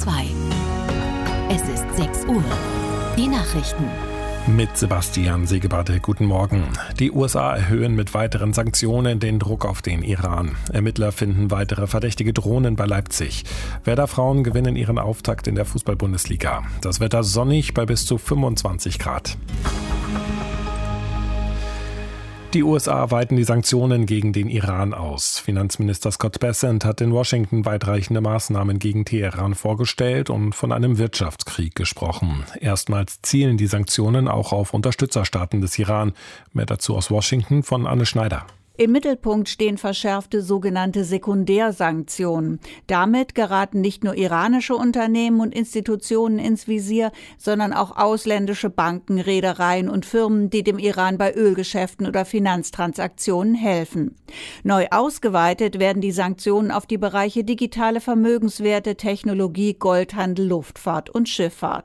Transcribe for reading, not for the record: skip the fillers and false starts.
2. Es ist 6 Uhr. Die Nachrichten. Mit Sebastian Segebarte, guten Morgen. Die USA erhöhen mit weiteren Sanktionen den Druck auf den Iran. Ermittler finden weitere verdächtige Drohnen bei Leipzig. Werder Frauen gewinnen ihren Auftakt in der Fußball-Bundesliga. Das Wetter sonnig bei bis zu 25 Grad. Die USA weiten die Sanktionen gegen den Iran aus. Finanzminister Scott Bessent hat in Washington weitreichende Maßnahmen gegen Teheran vorgestellt und von einem Wirtschaftskrieg gesprochen. Erstmals zielen die Sanktionen auch auf Unterstützerstaaten des Iran. Mehr dazu aus Washington von Anne Schneider. Im Mittelpunkt stehen verschärfte sogenannte Sekundärsanktionen. Damit geraten nicht nur iranische Unternehmen und Institutionen ins Visier, sondern auch ausländische Banken, Reedereien und Firmen, die dem Iran bei Ölgeschäften oder Finanztransaktionen helfen. Neu ausgeweitet werden die Sanktionen auf die Bereiche digitale Vermögenswerte, Technologie, Goldhandel, Luftfahrt und Schifffahrt.